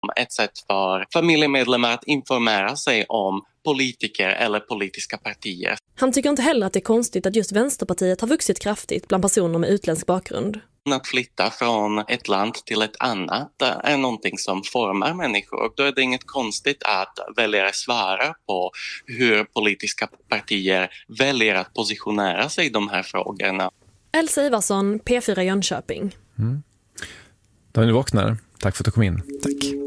ett sätt för familjemedlemmar att informera sig om politiker eller politiska partier. Han tycker inte heller att det är konstigt att just Vänsterpartiet har vuxit kraftigt bland personer med utländsk bakgrund. Att flytta från ett land till ett annat är någonting som formar människor. Då är det inget konstigt att väljare svarar på hur politiska partier väljer att positionera sig i de här frågorna. Elsa Ivarsson, P4 Jönköping. Daniel Wockner, tack för att du kom in. Tack.